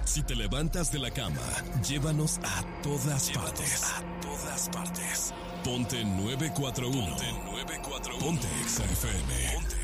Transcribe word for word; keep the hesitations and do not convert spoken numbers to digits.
Si te levantas de la cama, llévanos a todas llévanos partes. A todas partes. Ponte nueve cuatro uno. Ponte nueve cuatro uno. Ponte Exa F M. Ponte